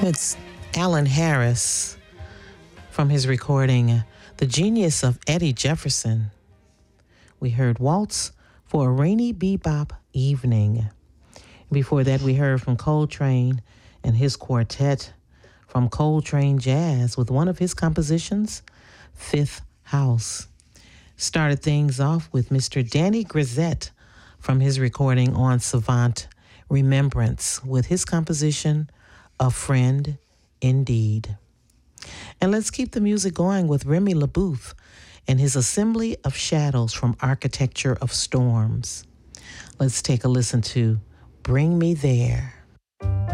It's Alan Harris from his recording, The Genius of Eddie Jefferson. We heard Waltz for a Rainy Bebop Evening. Before that, we heard from Coltrane and his quartet from Coltrane Jazz with one of his compositions, Fifth House. Started things off with Mr. Danny Grisette from his recording on Savant Remembrance with his composition, A Friend Indeed. And let's keep the music going with Remy LaBeouf and his Assembly of Shadows from Architecture of Storms. Let's take a listen to Bring Me There.